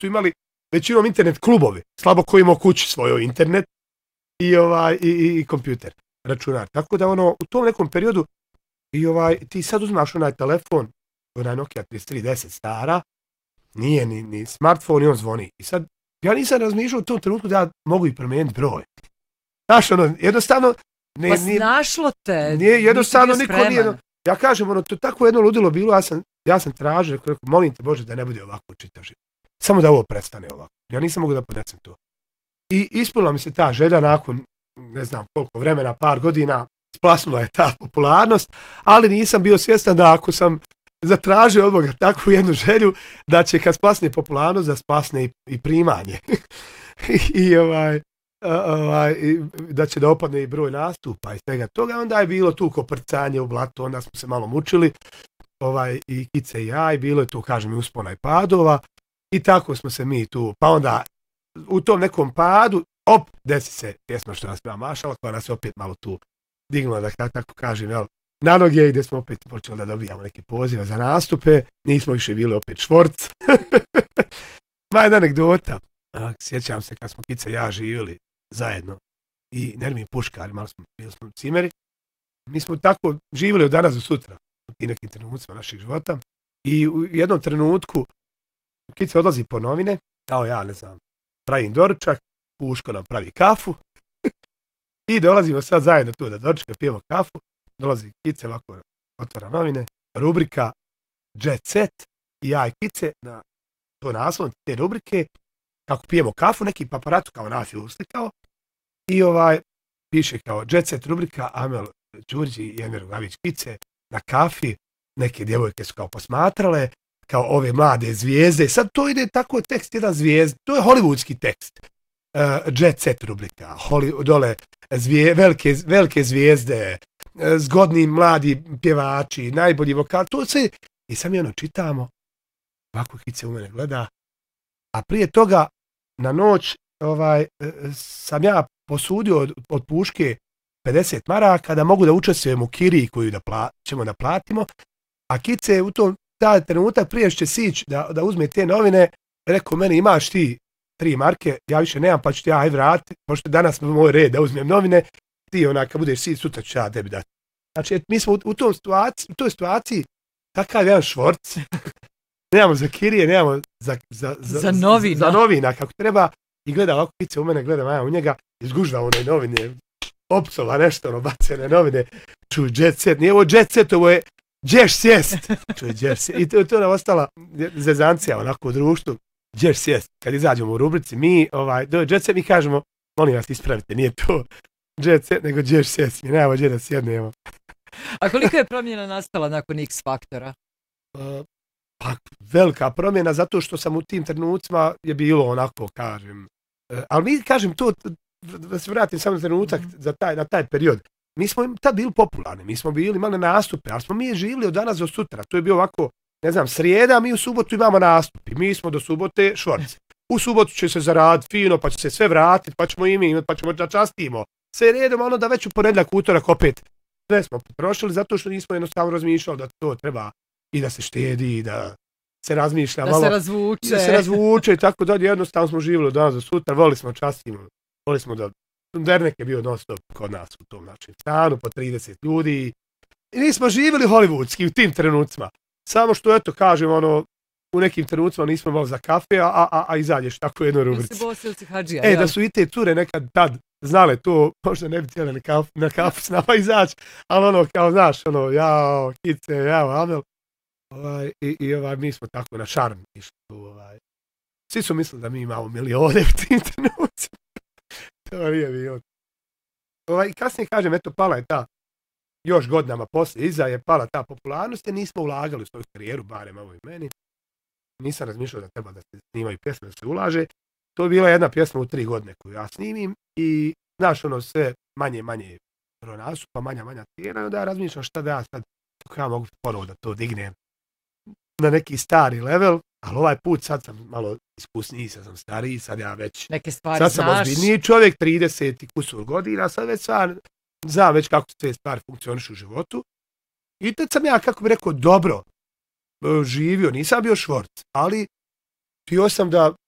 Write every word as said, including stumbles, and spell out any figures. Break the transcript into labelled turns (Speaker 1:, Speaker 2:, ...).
Speaker 1: su imali većinom internet klubovi, slabo ko imao kući svoj internet i, ovaj, i, i, i kompjuter, računar. Tako da ono, u tom nekom periodu i ovaj, ti sad uzmaš onaj telefon, onaj Nokia trideset tri deset stara, nije ni, ni smartphone i on zvoni. I sad, ja nisam razmišljao u tom trenutku da ja mogu i promijeniti broj. Znaš, ono, jednostavno...
Speaker 2: Ne, pa snašlo te.
Speaker 1: Nije, jednostavno niko nije... Ja kažem, ono, to tako jedno ludilo bilo, ja sam, ja sam tražio, rekao, molim te Bože da ne bude ovako čitav život. Samo da ovo prestane ovako. Ja nisam mogu da podnesem to. I ispunila mi se ta želja nakon, ne znam koliko vremena, par godina, splasnula je ta popularnost, ali nisam bio svjestan da ako sam zatražio od Boga takvu jednu želju, da će kad splasne popularnost, da splasne i, i primanje. I, i ovaj... ovaj, da će da opadne i broj nastupa i svega toga, onda je bilo tu koprcanje u blatu, onda smo se malo mučili, ovaj, i Kice i ja, i bilo je tu, kažem, i uspona i padova, i tako smo se mi tu, pa onda u tom nekom padu, op, desi se pjesma što nas prema Mašala, koja nas je opet malo tu dignula, da tako kažem, jel, na noge, gdje smo opet počeli da dobijamo neke pozive za nastupe, nismo više bili opet švorc. Ma jedna anegdota, sjećam se kad smo Kice i ja živjeli zajedno i Nermin Puškar, malo smo, bili smo cimeri, mi smo tako živjeli od danas do sutra u tim nekim trenucima naših života i u jednom trenutku Kice odlazi po novine, kao ja, ne znam, pravim doručak, Puško nam pravi kafu i dolazimo sad zajedno tu da doručka pijemo kafu, dolazi Kice, ovako otvara novine, rubrika Jet Set i ja i Kice na to naslov te rubrike, kako pijemo kafu, neki paparatu kao nas je uslikao i ovaj piše kao Jet Set rubrika Amel Đurđi i Emir Gavić Kice na kafi, neke djevojke su kao posmatrale, kao ove mlade zvijezde, sad to ide tako tekst jedan zvijezd, to je hollywoodski tekst, uh, Jet Set rubrika, Holly, dole zvije, velike, velike zvijezde, uh, zgodni mladi pjevači, najbolji vokal, to sve, i sam jedno čitamo, ovako Kice u mene gleda, a prije toga na noć ovaj, sam ja posudio od, od Puške pedeset maraka da mogu da učestvujem u kiriji koju da pla, ćemo da platimo, a Kice u tom taj trenutak prije što će sić da, da uzme te novine, rekao meni imaš ti tri marke, ja više nemam pa ću ti ja aj vrati, pošto danas moj red da uzmem novine, ti onak kad budeš sić sutra ću ja tebi dati. Znači mi smo u, u, tom situaciji, u toj situaciji takav jedan švorc, nemamo za kirije, nemamo za, za, za,
Speaker 2: za, novina.
Speaker 1: za novina kako treba i gleda ovako Kice u mene, gleda ja u njega, izgužva one novine, opcova nešto, ono, bacene novine, čuj, Jet Set, nije ovo Jet Set, ovo je Đeš sjest, čuj, Đeš sjest, i to, to je nam ostala zezancija onako u društvu, Đeš sjest, kad izađemo u rubrici, mi, ovaj, do Jet Set, mi kažemo, molim vas ispravite, nije to Jet Set, nego Đeš sjest, mi nemamo gdje da sjednemo.
Speaker 2: A koliko je promjena nastala nakon X Faktora?
Speaker 1: Uh, Pa, velika promjena, zato što sam u tim trenucima je bilo onako, kažem, e, ali mi, kažem, to, da se vratim samo na trenutak mm-hmm. za taj, na taj period, mi smo tad bili popularni, mi smo bili imali nastupe, ali smo mi živjeli od danas do sutra, to je bio ovako, ne znam, srijeda, mi u subotu imamo nastupi, mi smo do subote švorci, u subotu će se zaraditi fino, pa će se sve vratiti, pa ćemo imi imati, pa ćemo da častimo, sve redom, ono da već u ponedjeljak, utorak opet, sve smo potrošili, zato što nismo jednostavno razmišljali da to treba i da se štedi, i da se razmišlja
Speaker 2: da
Speaker 1: malo.
Speaker 2: Se razvuče.
Speaker 1: Da se razvuče i tako dalje. Jednostavno smo živjeli od danas do sutra, volili smo častimo, volili smo da dernek je bio non stop kod nas u tom našem stanu, po trideset ljudi. I nismo živjeli hollywoodski u tim trenucima. Samo što, eto, kažem, ono, u nekim trenucima nismo malo za kafe, a, a, a izađeš tako u jednoj rubrici.
Speaker 2: Se bosilci hadžija,
Speaker 1: e, da su i te cure nekad tad znale to, možda ne bi htjeli na kafu, na kafu s nama izaći, ali ono, kao, znaš, ono, jao, Kice, jao, Amel. Ovaj, i, i ovaj, mi smo tako na šarm išli tu, ovaj. Svi su mislili da mi imamo milione u tim trenucima. To nije bilo. Ovaj, i kasnije kažem, eto, pala je ta, još godinama poslije, iza je pala ta popularnost, jer nismo ulagali u svoju karijeru, barem ovo i meni. Nisam razmišljao da treba da se snimaju pjesme, da se ulaže. To je bila jedna pjesma u tri godine koju ja snimim i, znaš, ono, sve manje, manje nastupa, manja, manja cijena, i onda ja razmišljam šta da ja sad, kako ja mogu ponovo da to dignem na neki stari level, ali ovaj put sad sam malo iskusniji, sad sam stariji, sad ja već,
Speaker 2: neke stvari
Speaker 1: sad sam
Speaker 2: znaš.
Speaker 1: ozbiljniji čovjek, trideset i kusur godina, sad već sad znam već kako sve stvari funkcionišu u životu. I tad sam ja, kako bi rekao, dobro živio, nisam bio švorc, ali htio sam da